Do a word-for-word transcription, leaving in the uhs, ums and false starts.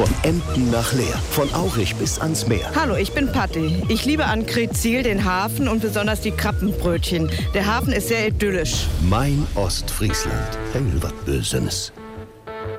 Von Emden nach Leer, von Aurich bis ans Meer. Hallo, ich bin Patti. Ich liebe an Kretzil den Hafen und besonders die Krabbenbrötchen. Der Hafen ist sehr idyllisch. Mein Ostfriesland. Hell wat Bösenes.